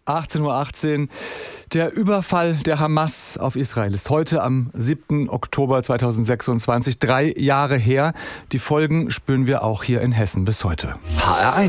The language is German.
18:18 Uhr. Der Überfall der Hamas auf Israel ist heute am 7. Oktober 2026 3 Jahre her. Die Folgen spüren wir auch hier in Hessen bis heute. HR1